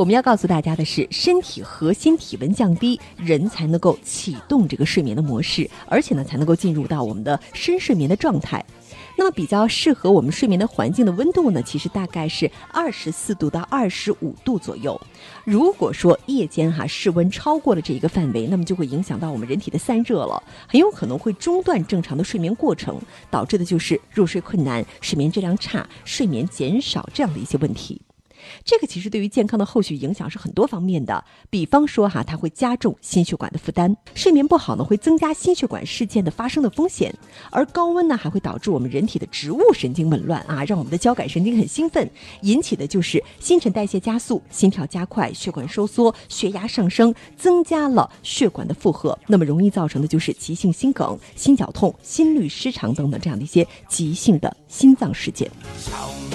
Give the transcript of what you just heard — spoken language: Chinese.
我们要告诉大家的是，身体核心体温降低，人才能够启动这个睡眠的模式，而且呢才能够进入到我们的深睡眠的状态。那么比较适合我们睡眠的环境的温度呢，其实大概是24度到25度左右。如果说夜间室温超过了这一个范围，那么就会影响到我们人体的散热了，很有可能会中断正常的睡眠过程，导致的就是入睡困难、睡眠质量差、睡眠减少这样的一些问题。这个其实对于健康的后续影响是很多方面的，比方说它会加重心血管的负担，睡眠不好呢会增加心血管事件的发生的风险，而高温呢还会导致我们人体的植物神经紊乱让我们的交感神经很兴奋，引起的就是新陈代谢加速、心跳加快、血管收缩、血压上升，增加了血管的负荷，那么容易造成的就是急性心梗、心绞痛、心律失常等等这样的一些急性的心脏事件。